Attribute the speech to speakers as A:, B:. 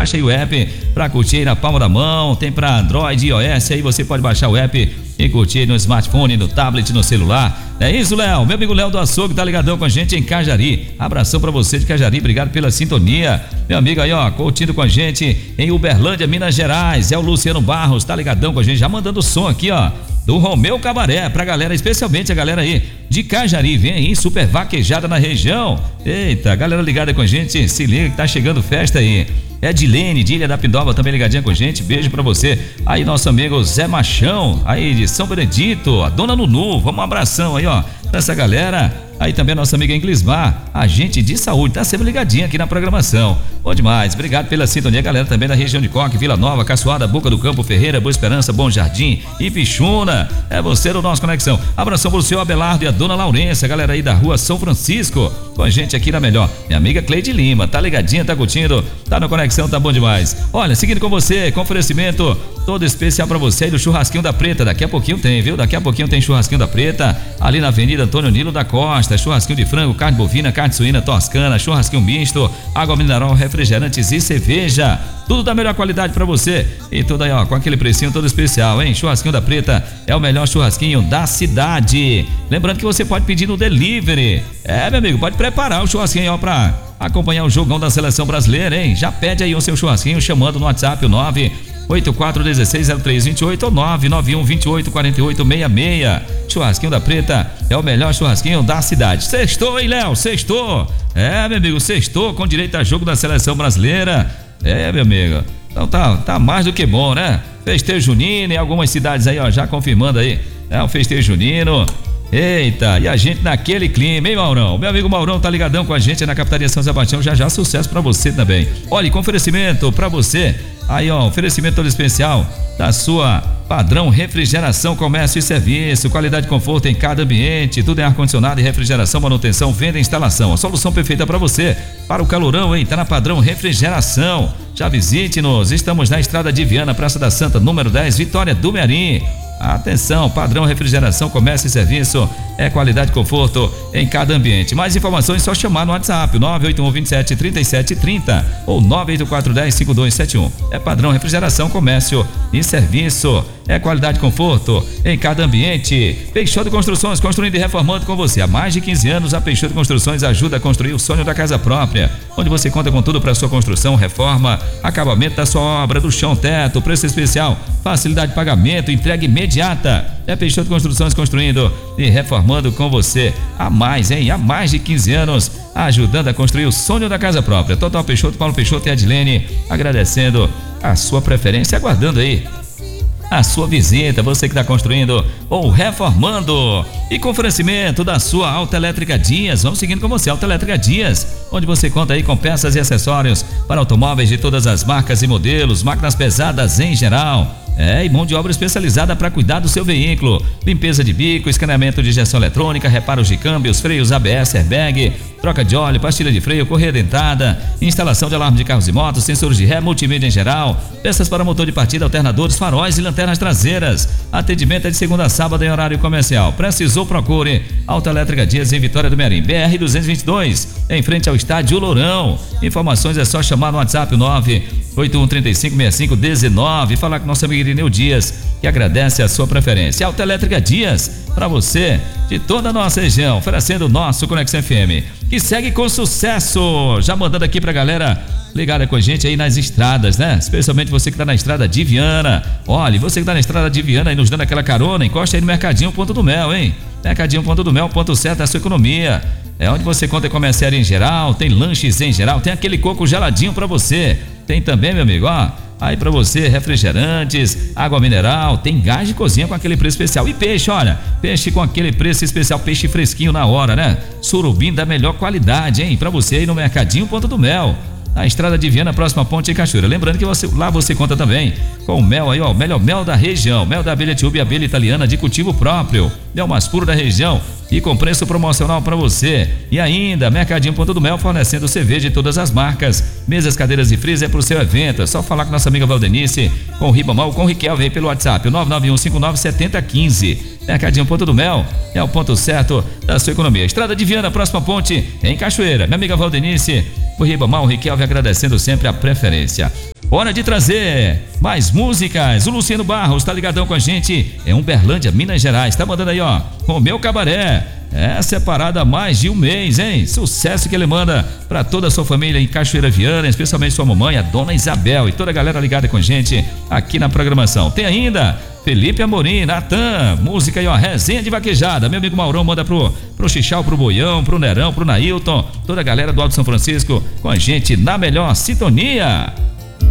A: Baixa aí o app pra curtir aí na palma da mão. Tem pra Android e iOS, aí você pode baixar o app e curtir no smartphone, no tablet, no celular. É isso, Léo. Meu amigo Léo do Açougue tá ligadão com a gente em Cajari. Abração pra você de Cajari, obrigado pela sintonia. Meu amigo aí, ó, curtindo com a gente em Uberlândia, Minas Gerais. É o Luciano Barros, tá ligadão com a gente, já mandando som aqui, ó, do Romeu Cabaré, pra galera, especialmente a galera aí de Cajari. Vem aí, super vaquejada na região. Eita, galera ligada com a gente, se liga que tá chegando festa aí. É Dilene, de Ilha da Pindoba, também ligadinha com a gente, beijo pra você. Aí nosso amigo Zé Machão, aí de São Benedito, a Dona Nunu, vamos um abração aí, ó, pra essa galera. Aí também a nossa amiga Inglismar, agente de saúde, tá sempre ligadinha aqui na programação. Bom demais, obrigado pela sintonia, galera também da região de Coque, Vila Nova, Caçoada, Boca do Campo, Ferreira, Boa Esperança, Bom Jardim e Pixuna. É você do nosso Conexão. Abração pro seu Abelardo e a Dona Laurência, galera aí da Rua São Francisco, com a gente aqui na melhor. Minha amiga Cleide Lima, tá ligadinha, tá curtindo, tá no Conexão, tá bom demais. Olha, seguindo com você, com oferecimento todo especial pra você aí do Churrasquinho da Preta. Daqui a pouquinho tem, viu? Daqui a pouquinho tem Churrasquinho da Preta, ali na Avenida Antônio Nilo da Costa. Churrasquinho de frango, carne bovina, carne suína, toscana, churrasquinho misto, água mineral, refrigerantes e cerveja. Tudo da melhor qualidade pra você. E tudo aí, ó, com aquele precinho todo especial, hein? Churrasquinho da Preta é o melhor churrasquinho da cidade. Lembrando que você pode pedir no delivery. É, meu amigo, pode preparar o churrasquinho, ó, pra acompanhar o jogão da seleção brasileira, hein? Já pede aí o seu churrasquinho chamando no WhatsApp o 984160328 ou 991284866. Churrasquinho da Preta é o melhor churrasquinho da cidade. Sextou, hein, Léo? Sextou. É, meu amigo, sextou com direito a jogo da seleção brasileira. É, meu amigo. Então tá mais do que bom, né? Festejo junino em algumas cidades aí, ó, já confirmando aí. É o festejo junino. Eita, e a gente naquele clima, hein, Maurão? Meu amigo Maurão tá ligadão com a gente na Capitania São Sebastião, já sucesso pra você também. Olha, com oferecimento pra você, aí ó, oferecimento todo especial da sua Padrão Refrigeração, Comércio e Serviço, qualidade e conforto em cada ambiente, tudo em ar-condicionado e refrigeração, manutenção, venda e instalação. A solução perfeita pra você, para o calorão, hein? Tá na Padrão Refrigeração. Já visite-nos, estamos na Estrada de Viana, Praça da Santa, número 10, Vitória do Mearim. Atenção, Padrão Refrigeração, Comércio e Serviço, é qualidade e conforto em cada ambiente. Mais informações é só chamar no WhatsApp 981273730 ou 984105271. É Padrão Refrigeração, Comércio e Serviço, é qualidade e conforto em cada ambiente. Peixoto Construções, construindo e reformando com você. Há mais de 15 anos, a Peixoto Construções ajuda a construir o sonho da casa própria, onde você conta com tudo para sua construção, reforma, acabamento da sua obra, do chão, teto, preço especial, facilidade de pagamento, entrega imediata. É Peixoto Construções construindo e reformando com você há mais de 15 anos, ajudando a construir o sonho da casa própria. Total Peixoto, Paulo Peixoto e Adilene, agradecendo a sua preferência, aguardando aí a sua visita, você que está construindo ou reformando. E com oferecimento da sua Autoelétrica Dias, vamos seguindo com você, Autoelétrica Dias, onde você conta aí com peças e acessórios para automóveis de todas as marcas e modelos, máquinas pesadas em geral. E mão de obra especializada para cuidar do seu veículo, limpeza de bico, escaneamento de injeção eletrônica, reparos de câmbios, freios ABS, airbag, troca de óleo, pastilha de freio, correia dentada, instalação de alarme de carros e motos, sensores de ré, multimídia em geral, peças para motor de partida, alternadores, faróis e lanternas traseiras. Atendimento é de segunda a sábado em horário comercial. Precisou, procure Autoelétrica Dias em Vitória do Mearim, BR 222, em frente ao estádio Lourão. Informações é só chamar no WhatsApp 981356519 e falar com nosso amigo Irineu Dias, que agradece a sua preferência. Autoelétrica Dias, para você de toda a nossa região, oferecendo o nosso Conexão FM, que segue com sucesso. Já mandando aqui pra galera ligada com a gente aí nas estradas, né? Especialmente você que tá na estrada de Viana. Olha, você que tá na estrada de Viana e nos dando aquela carona, encosta aí no Mercadinho Ponto do Mel, hein? Mercadinho Ponto do Mel, ponto certo da sua economia. É onde você conta com comerciária em geral, tem lanches em geral, tem aquele coco geladinho pra você. Tem também, meu amigo, ó, aí pra você, refrigerantes, água mineral, tem gás de cozinha com aquele preço especial. E peixe, olha, peixe com aquele preço especial, peixe fresquinho na hora, né? Surubim da melhor qualidade, hein? Pra você aí no Mercadinho Ponto do Mel, na Estrada de Viana, próxima Ponte em Cachoeira. Lembrando que lá você conta também com o mel aí, ó, o melhor mel da região, mel da abelha tiúbe e abelha italiana de cultivo próprio, mel mais puro da região e com preço promocional para você. E ainda, Mercadinho Ponto do Mel fornecendo cerveja de todas as marcas, mesas, cadeiras e freezer para o seu evento. É só falar com nossa amiga Valdenice, com o Ribamar ou com o Riquel, vem pelo WhatsApp, 991597015. Mercadinho Ponto do Mel é o ponto certo da sua economia. Estrada de Viana, próxima ponte em Cachoeira. Minha amiga Valdenice, o Ribamar, o Riquel, agradecendo sempre a preferência. Hora de trazer mais músicas. O Luciano Barros tá ligadão com a gente. É Uberlândia, Minas Gerais. Tá mandando aí, ó. O meu cabaré. Essa é parada há mais de um mês, hein? Sucesso que ele manda pra toda a sua família em Cachoeira Viana, especialmente sua mamãe, a dona Isabel e toda a galera ligada com a gente aqui na programação. Tem ainda Felipe Amorim, Natan, música aí, ó, resenha de vaquejada. Meu amigo Maurão manda pro Chichal, pro Boião, pro Nerão, pro Nailton, toda a galera do Alto São Francisco com a gente na melhor sintonia.